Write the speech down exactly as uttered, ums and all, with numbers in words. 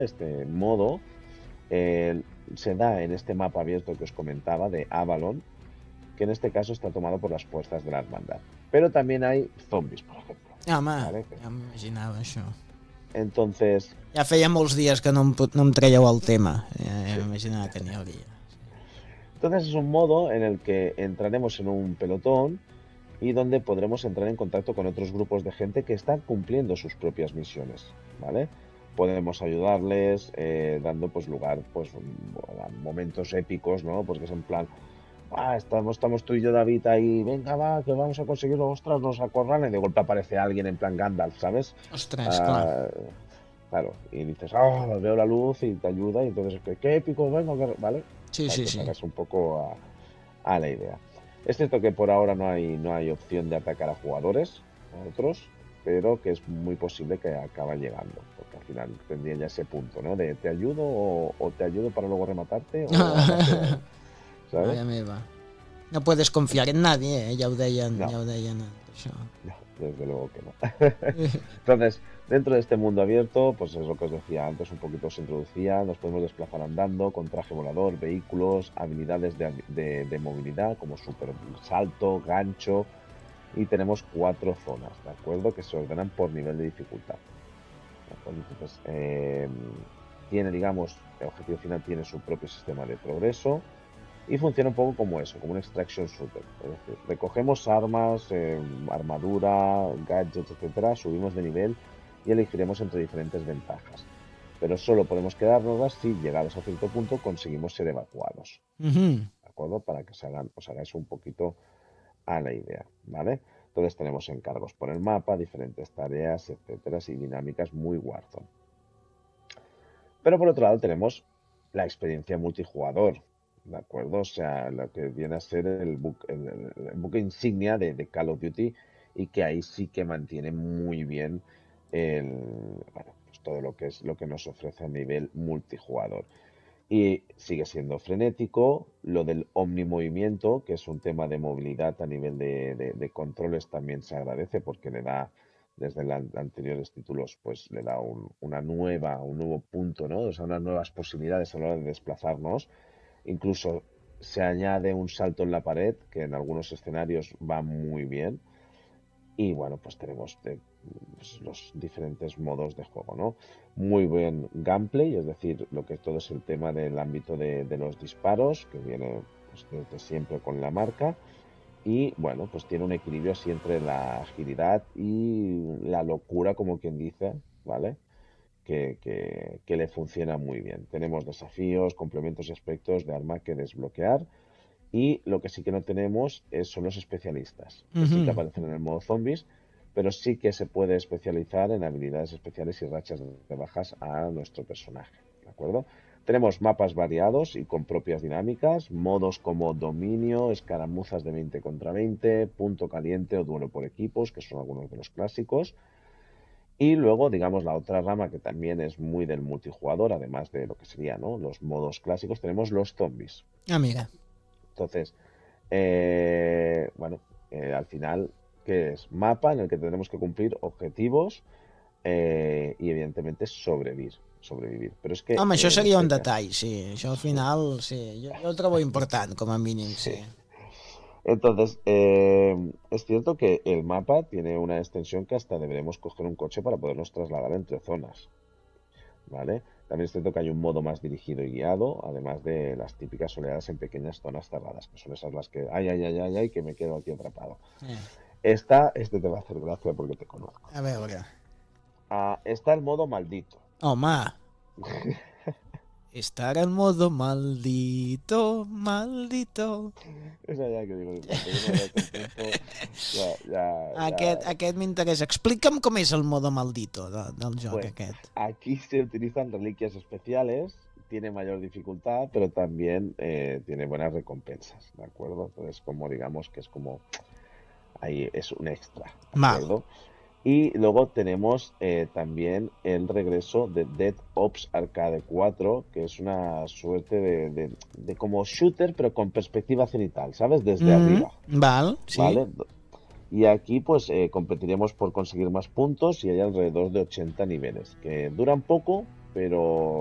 Este modo eh, se da en este mapa abierto que os comentaba de Avalon, que en este caso está tomado por las fuerzas de la hermandad. Pero también hay zombies, por ejemplo. Home, ¿Vale? ja m'imaginava això. Entonces, Ja feia molts dies que no em, no em traieu el tema. Ja, ja sí. m'imaginava que n'hi hauria. Entonces es un modo en el que entraremos en un pelotón y donde podremos entrar en contacto con otros grupos de gente que están cumpliendo sus propias misiones, ¿vale? Podemos ayudarles eh, dando pues lugar pues a momentos épicos, ¿no? Porque es en plan, ah, estamos, estamos tú y yo, David, ahí, venga, va, que vamos a conseguirlo, ostras, nos acorralan, y de golpe aparece alguien en plan Gandalf, ¿sabes? Ostres, clar. Ah, claro, y dices, ah, veo la luz y te ayuda, y entonces, qué, qué épico, venga, que-", ¿vale? Sí, Para sí, que os sí. hagáis un poco a, a la idea. Es cierto que por ahora no hay, no hay opción de atacar a jugadores, a otros, pero que es muy posible que acabe llegando, porque al final tendría ya ese punto, ¿no? De te ayudo o, o te ayudo para luego rematarte o a base de... ¿Sabes? Mare meva. No puedes confiar en nadie, eh? Ja ho deien, No, ja ho deien, això. no, desde luego que no. Entonces, dentro de este mundo abierto, pues es lo que os decía antes, un poquito os introducía, nos podemos desplazar andando con traje volador, vehículos, habilidades de, de, de movilidad como super salto, gancho, y tenemos cuatro zonas, ¿de acuerdo? Que se ordenan por nivel de dificultad. ¿De acuerdo? Entonces, eh, tiene, digamos, el objetivo final tiene su propio sistema de progreso y funciona un poco como eso, como un extraction shooter. Es decir, recogemos armas, eh, armadura, gadgets, etcétera, subimos de nivel y elegiremos entre diferentes ventajas. Pero solo podemos quedárnoslas si, llegados a cierto punto, conseguimos ser evacuados. Uh-huh. ¿De acuerdo? Para que os, hagan, os hagáis un poquito a la idea, ¿vale? Entonces tenemos encargos por el mapa, diferentes tareas, etcétera, y dinámicas muy Warzone. Pero por otro lado tenemos la experiencia multijugador, ¿de acuerdo? O sea, lo que viene a ser el buque, el, el, el buque insignia de, de Call of Duty y que ahí sí que mantiene muy bien el, bueno, pues todo lo que es lo que nos ofrece a nivel multijugador. Y sigue siendo frenético. Lo del omnimovimiento, que es un tema de movilidad a nivel de, de, de controles, también se agradece porque le da, desde los anteriores títulos, pues le da un, una nueva, un nuevo punto, ¿no? O sea, unas nuevas posibilidades a la hora de desplazarnos. Incluso se añade un salto en la pared, que en algunos escenarios va muy bien. Y bueno, pues tenemos de, pues, los diferentes modos de juego, ¿no? Muy buen gameplay, es decir, lo que todo es el tema del ámbito de, de los disparos, que viene pues, desde siempre con la marca. Y bueno, pues tiene un equilibrio así entre la agilidad y la locura, como quien dice, ¿vale? Que, que, que le funciona muy bien. Tenemos desafíos, complementos y aspectos de arma que desbloquear. Y lo que sí que no tenemos es, son los especialistas, que sí que Uh-huh. aparecen en el modo zombies, pero sí que se puede especializar en habilidades especiales y rachas de bajas a nuestro personaje, ¿de acuerdo? Tenemos mapas variados y con propias dinámicas, modos como dominio, escaramuzas de veinte contra veinte, punto caliente o duelo por equipos, que son algunos de los clásicos. Y luego, digamos, la otra rama que también es muy del multijugador, además de lo que serían, ¿no?, los modos clásicos, tenemos los zombies. Ah, mira. Entonces, eh, bueno, eh, al final, ¿qué es? Mapa en el que tendremos que cumplir objetivos eh, y evidentemente sobrevivir, sobrevivir. Pero es que Home, això eh, en seria un este caso, detall, sí. Això al sí, final, sí. Jo, jo el trobo important, com a mínim, sí. sí. Entonces, eh, es cierto que el mapa tiene una extensión que hasta deberemos coger un coche para podernos trasladar entre zonas, ¿vale? También es cierto que hay un modo más dirigido y guiado, además de las típicas oleadas en pequeñas zonas cerradas, que son esas las que, ay, ay, ay, ay, ay, que me quedo aquí atrapado. Eh, Esta, este te va a hacer gracia porque te conozco. a veure. Ah, está el modo maldito. Home, estar en modo maldito, maldito. Esa ya que digo, cuando yo no veo contento, ya, ya, Aquest, ya. aquest m'interessa. Explica'm com és el modo maldito de, del joc Pues aquest. aquí se utilizan reliquias especiales, tiene mayor dificultad, pero también eh, tiene buenas recompensas, ¿de acuerdo? Entonces, como digamos que es como, ahí es un extra, ¿de Val. acuerdo? Y luego tenemos eh, también el regreso de Dead Ops Arcade cuatro, que es una suerte de, de, de como shooter, pero con perspectiva cenital, ¿sabes? Desde Mm, arriba, val, sí. ¿vale? Y aquí pues eh, competiremos por conseguir más puntos y hay alrededor de ochenta niveles, que duran poco, pero